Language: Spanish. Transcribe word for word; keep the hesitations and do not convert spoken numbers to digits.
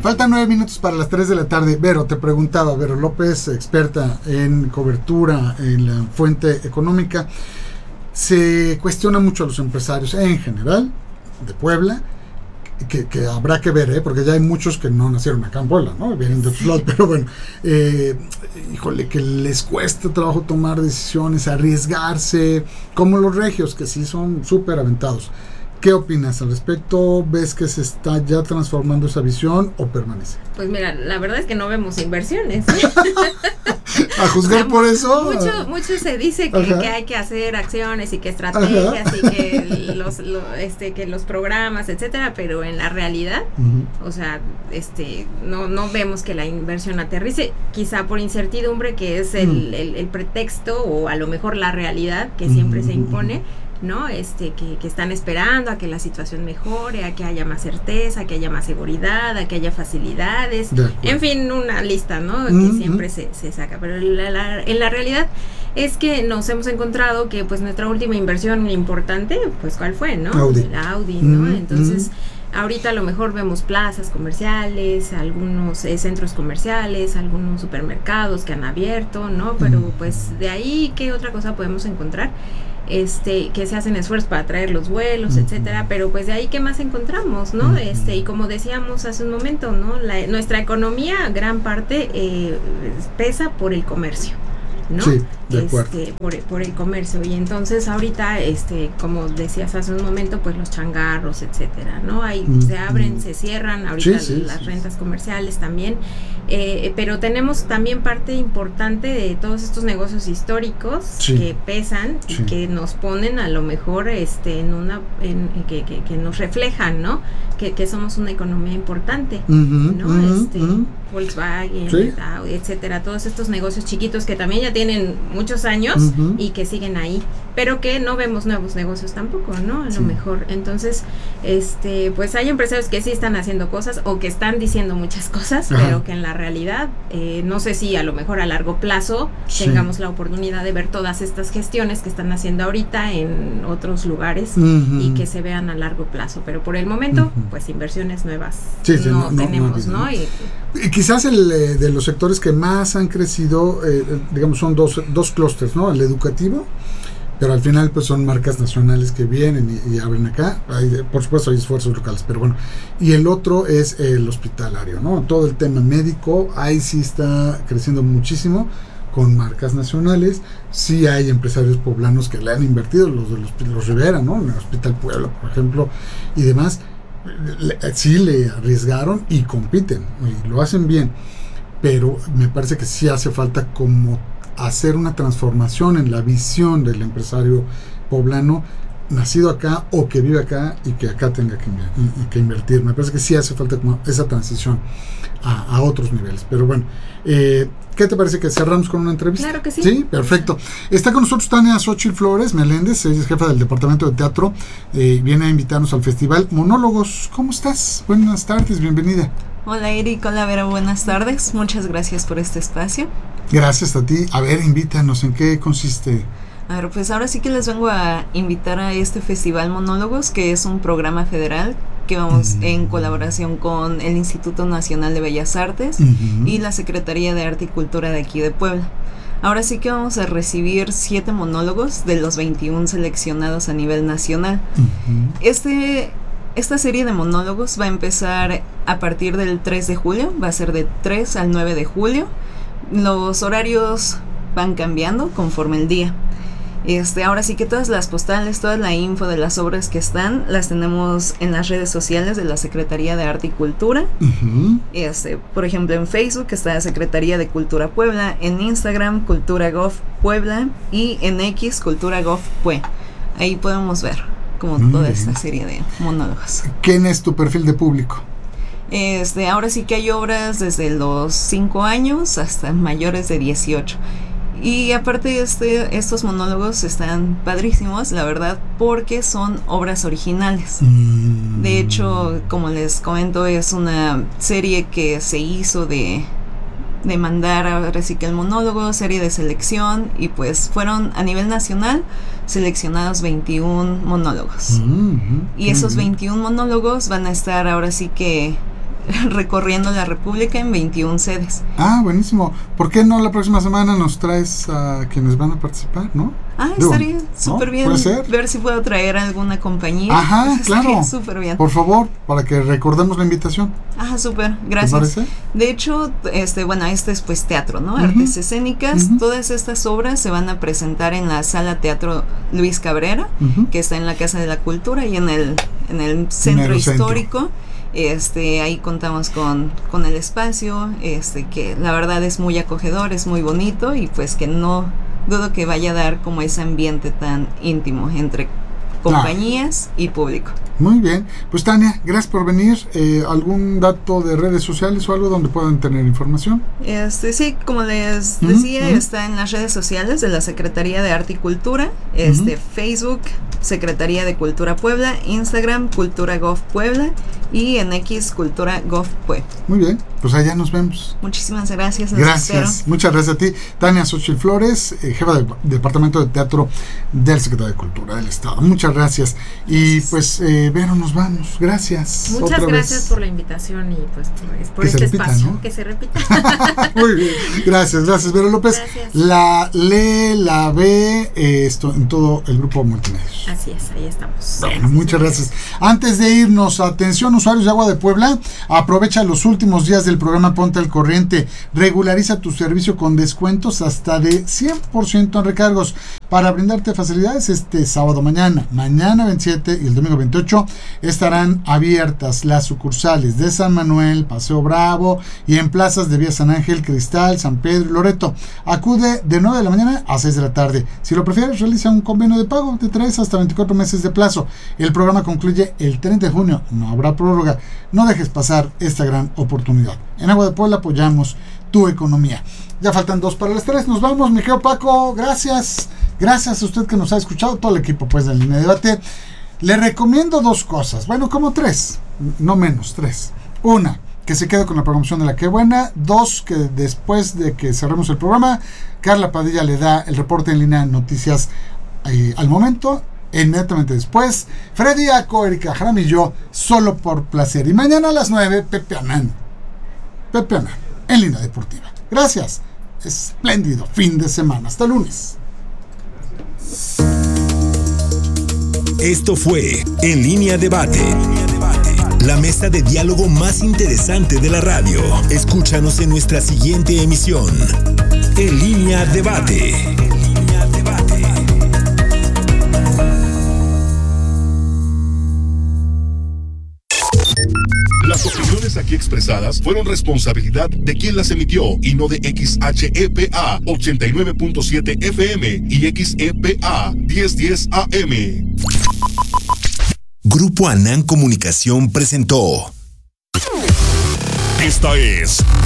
Faltan nueve minutos para las tres de la tarde. Vero, te preguntaba, Vero López, experta en cobertura en la fuente económica. Se cuestiona mucho a los empresarios en general de Puebla, que, que habrá que ver, ¿eh? Porque ya hay muchos que no nacieron acá en Puebla, ¿no? Vienen de otros lados, pero bueno, eh, híjole, que les cuesta trabajo tomar decisiones, arriesgarse, como los regios, que sí son súper aventados. ¿Qué opinas al respecto? ¿Ves que se está ya transformando esa visión o permanece? Pues mira, la verdad es que no vemos inversiones. A juzgar por eso. Mucho, mucho se dice que, que hay que hacer acciones y que estrategias Ajá. y que los, lo, este, que los programas, etcétera, pero en la realidad, uh-huh. o sea, este, no, no vemos que la inversión aterrice, quizá por incertidumbre, que es el, uh-huh. el, el pretexto o a lo mejor la realidad que siempre uh-huh. se impone. ¿No? Este, que, que están esperando a que la situación mejore, a que haya más certeza, a que haya más seguridad, a que haya facilidades, en fin, una lista, ¿no? Uh-huh. Que siempre se, se saca, pero la, la, en la realidad es que nos hemos encontrado que pues nuestra última inversión importante, pues ¿cuál fue, no? Audi. El Audi, ¿no? Uh-huh. Entonces, ahorita a lo mejor vemos plazas comerciales, algunos eh, centros comerciales, algunos supermercados que han abierto, ¿no? Pero uh-huh. pues de ahí, ¿qué otra cosa podemos encontrar? Este, que se hacen esfuerzos para traer los vuelos, uh-huh. etcétera, pero pues de ahí qué más encontramos, ¿no? Uh-huh. Este, y como decíamos hace un momento, ¿no? La, nuestra economía, gran parte, eh, pesa por el comercio, ¿no? Sí, de acuerdo. Este, por, por el comercio, y entonces ahorita, este, como decías hace un momento, pues los changarros, etcétera, ¿no? Ahí uh-huh. se abren, se cierran, ahorita sí, sí, las sí, rentas sí. comerciales también, eh, pero tenemos también parte importante de todos estos negocios históricos sí. que pesan sí. y que nos ponen a lo mejor, este, en una, en, en que, que, que nos reflejan, ¿no? Que, que somos una economía importante, uh-huh, ¿no? Uh-huh, este, uh-huh. Volkswagen, sí. etcétera, todos estos negocios chiquitos que también ya tienen muchos años uh-huh. y que siguen ahí, pero que no vemos nuevos negocios tampoco, ¿no? A sí. lo mejor, entonces, este, pues hay empresarios que sí están haciendo cosas o que están diciendo muchas cosas, Ajá. pero que en la realidad, eh, no sé si a lo mejor a largo plazo sí. tengamos la oportunidad de ver todas estas gestiones que están haciendo ahorita en otros lugares uh-huh. y que se vean a largo plazo, pero por el momento, uh-huh. pues inversiones nuevas sí, sí, no, no tenemos, no, no, ¿no? Y, y quizás el eh, de los sectores que más han crecido, eh, digamos, son dos, dos clústeres, ¿no? El educativo, pero al final pues son marcas nacionales que vienen y, y abren acá. Hay, por supuesto hay esfuerzos locales, pero bueno. Y el otro es el hospitalario, ¿no? Todo el tema médico, ahí sí está creciendo muchísimo con marcas nacionales. Sí hay empresarios poblanos que le han invertido, los de los, los Rivera, ¿no? En el Hospital Puebla, por ejemplo, y demás. Le, sí le arriesgaron y compiten, y lo hacen bien, pero me parece que sí hace falta como hacer una transformación en la visión del empresario poblano nacido acá o que vive acá y que acá tenga que, que invertir. Me parece que sí hace falta como esa transición a, a otros niveles, pero bueno, eh, ¿qué te parece que cerramos con una entrevista? Claro que sí. Sí, perfecto. Está con nosotros Tania Xochitl Flores Meléndez, ella es jefa del departamento de teatro, eh, viene a invitarnos al festival Monólogos. ¿Cómo estás? Buenas tardes, bienvenida. Hola Eric, hola Vera, buenas tardes, muchas gracias por este espacio. Gracias a ti. A ver, invítanos, ¿en qué consiste? A ver, pues ahora sí que les vengo a invitar a este Festival Monólogos, que es un programa federal que vamos uh-huh. en colaboración con el Instituto Nacional de Bellas Artes uh-huh. y la Secretaría de Arte y Cultura de aquí de Puebla. Ahora sí que vamos a recibir siete monólogos de los veintiún seleccionados a nivel nacional. Uh-huh. Este, esta serie de monólogos va a empezar a partir del tres de julio, va a ser de tres al nueve de julio. Los horarios van cambiando conforme el día. Este, ahora sí que todas las postales, toda la info de las obras que están, las tenemos en las redes sociales de la Secretaría de Arte y Cultura. Uh-huh. Este, por ejemplo, en Facebook está la Secretaría de Cultura Puebla, en Instagram Cultura Gov Puebla y en X Cultura Gov Pue. Ahí podemos ver como Muy toda bien. Esta serie de monólogos. ¿Quién es tu perfil de público? Este, ahora sí que hay obras desde los cinco años hasta mayores de dieciocho. Y aparte este, estos monólogos están padrísimos, la verdad, porque son obras originales. Mm. De hecho, como les comento, es una serie que se hizo de, de mandar ahora sí que el monólogo, serie de selección, y pues fueron a nivel nacional seleccionados veintiún monólogos. Mm-hmm. Y esos mm-hmm. veintiún monólogos van a estar ahora sí que recorriendo la República en veintiuna sedes. Ah, buenísimo. ¿Por qué no la próxima semana nos traes a quienes van a participar, no? Ah, Digo, estaría súper ¿no? bien. ¿Puede ser? Ver si puedo traer a alguna compañía. Ajá, claro. Súper bien. Por favor, para que recordemos la invitación. Ajá, súper. Gracias. De hecho, este, bueno, este es pues teatro, ¿no? Uh-huh. Artes escénicas. Uh-huh. Todas estas obras se van a presentar en la Sala Teatro Luis Cabrera, uh-huh. que está en la Casa de la Cultura y en el, en el centro Mero histórico. Centro. Este, ahí contamos con, con el espacio, este, que la verdad es muy acogedor, es muy bonito y pues que no dudo que vaya a dar como ese ambiente tan íntimo entre compañías ah. y público. Muy bien, pues Tania, gracias por venir. Eh, ¿Algún dato de redes sociales o algo donde puedan tener información? Este, sí, como les decía, uh-huh. está en las redes sociales de la Secretaría de Arte y Cultura, este, uh-huh. Facebook, Secretaría de Cultura Puebla, Instagram, Cultura Gov Puebla y en X, Cultura Gov Puebla. Muy bien, pues allá nos vemos. Muchísimas gracias. Gracias, espero. Muchas gracias a ti. Tania Xochitl Flores, eh, jefa del Departamento de Teatro del Secretario de Cultura del Estado. Muchas gracias. Y pues, eh, Vero, nos vamos. Gracias. Muchas Otra gracias vez. por la invitación y pues por, por que este repita, espacio. ¿no? Que se repita. Muy bien. Gracias, gracias, Vero López. Gracias. La lee, la ve eh, esto, en todo el grupo Multimedios. Así es, ahí estamos. Bueno, muchas gracias. Antes de irnos, atención usuarios de Agua de Puebla, aprovecha los últimos días del programa Ponte al Corriente. Regulariza tu servicio con descuentos hasta de cien por ciento en recargos. Para brindarte facilidades, este sábado mañana, mañana veintisiete y el domingo veintiocho estarán abiertas las sucursales de San Manuel, Paseo Bravo y en plazas de Vía San Ángel, Cristal, San Pedro y Loreto. Acude de nueve de la mañana a seis de la tarde. Si lo prefieres, realiza un convenio de pago de tres hasta veinticuatro meses de plazo. El programa concluye el treinta de junio, no habrá prórroga. No dejes pasar esta gran oportunidad. En Agua de Puebla apoyamos tu economía. Ya faltan dos para las tres. Nos vamos, mi querido Paco. Gracias. Gracias a usted que nos ha escuchado, todo el equipo pues de Línea de Debate. Le recomiendo dos cosas, bueno, como tres, no menos, tres. Una, que se quede con la programación de La Qué Buena. Dos, que después de que cerremos el programa, Carla Padilla le da el reporte en línea de noticias eh, al momento. Inmediatamente después, Freddy Aco, Erika Jaramillo, solo por placer. Y mañana a las nueve, Pepe Anán. Pepe Anán, en Línea Deportiva. Gracias. Espléndido fin de semana. Hasta lunes. Esto fue En Línea Debate, la mesa de diálogo más interesante de la radio. Escúchanos en nuestra siguiente emisión. En Línea Debate. Las opiniones aquí expresadas fueron responsabilidad de quien las emitió y no de X H E P A ochenta y nueve punto siete F M y X E P A diez diez A M. Grupo Anán Comunicación presentó. Esta es